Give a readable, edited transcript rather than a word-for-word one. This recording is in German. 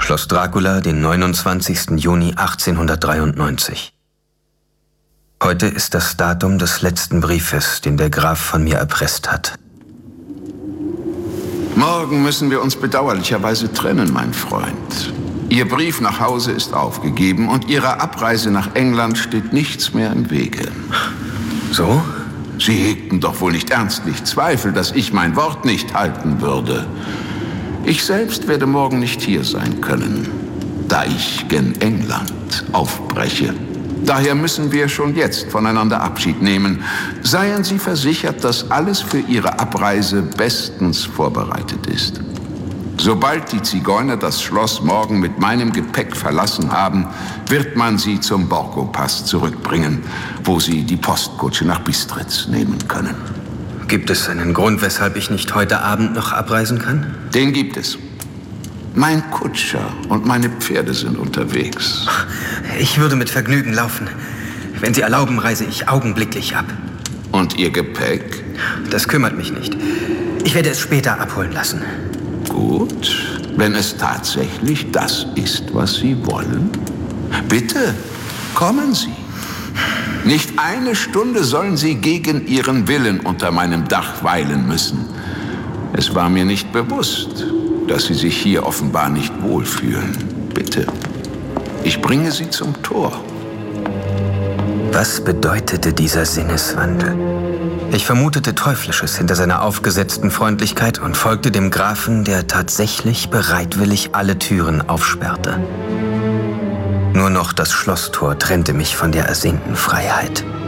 Schloss Dracula, den 29. Juni 1893. Heute ist das Datum des letzten Briefes, den der Graf von mir erpresst hat. Morgen müssen wir uns bedauerlicherweise trennen, mein Freund. Ihr Brief nach Hause ist aufgegeben und Ihrer Abreise nach England steht nichts mehr im Wege. So? Sie hegten doch wohl nicht ernstlich Zweifel, dass ich mein Wort nicht halten würde. Ich selbst werde morgen nicht hier sein können, da ich gen England aufbreche. Daher müssen wir schon jetzt voneinander Abschied nehmen. Seien Sie versichert, dass alles für Ihre Abreise bestens vorbereitet ist. Sobald die Zigeuner das Schloss morgen mit meinem Gepäck verlassen haben, wird man sie zum Borgo-Pass zurückbringen, wo sie die Postkutsche nach Bistritz nehmen können. Gibt es einen Grund, weshalb ich nicht heute Abend noch abreisen kann? Den gibt es. Mein Kutscher und meine Pferde sind unterwegs. Ich würde mit Vergnügen laufen. Wenn Sie erlauben, reise ich augenblicklich ab. Und Ihr Gepäck? Das kümmert mich nicht. Ich werde es später abholen lassen. Gut, wenn es tatsächlich das ist, was Sie wollen. Bitte, kommen Sie. Nicht eine Stunde sollen Sie gegen Ihren Willen unter meinem Dach weilen müssen. Es war mir nicht bewusst, dass Sie sich hier offenbar nicht wohlfühlen. Bitte, ich bringe Sie zum Tor. Was bedeutete dieser Sinneswandel? Ich vermutete Teuflisches hinter seiner aufgesetzten Freundlichkeit und folgte dem Grafen, der tatsächlich bereitwillig alle Türen aufsperrte. Nur noch das Schlosstor trennte mich von der ersehnten Freiheit.